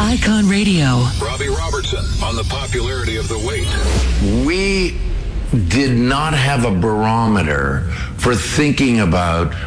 Icon Radio. Robbie Robertson on the popularity of the weight. We did not have a barometer for thinking about